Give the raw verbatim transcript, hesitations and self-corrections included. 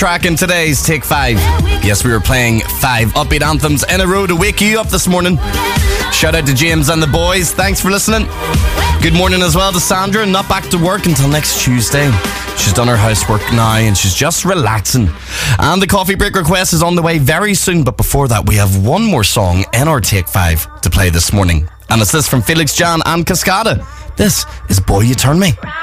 track in today's Take Five. Yes, we were playing five upbeat anthems in a row to wake you up this morning. Shout out to James and the boys. Thanks for listening. Good morning as well to Sandra. Not back to work until next Tuesday. She's done her housework now and she's just relaxing. And the coffee break request is on the way very soon. But before that, we have one more song in our Take Five to play this morning. And it's this from Felix Jan and Cascada. This is Boy You Turn Me.